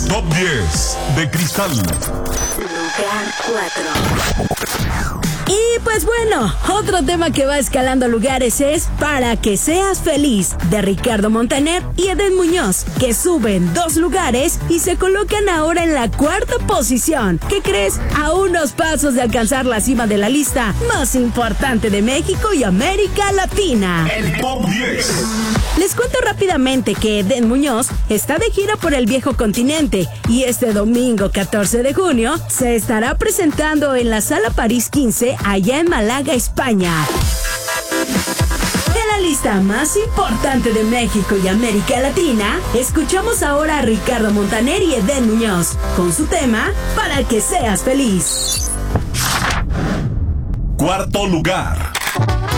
Top 10 de Cristal. Lugar 4. Y pues bueno, otro tema que va escalando lugares es Para que seas feliz, de Ricardo Montaner y Edén Muñoz, que suben 2 lugares y se colocan ahora en la 4ª posición. ¿Qué crees? A unos pasos de alcanzar la cima de la lista más importante de México y América Latina. El Top 10. Les cuento rápidamente que Edén Muñoz está de gira por el viejo continente y este domingo 14 de junio se estará presentando en la Sala París 15 allá en Málaga, España. De la lista más importante de México y América Latina, escuchamos ahora a Ricardo Montaner y Edén Muñoz con su tema Para que seas feliz. 4º lugar.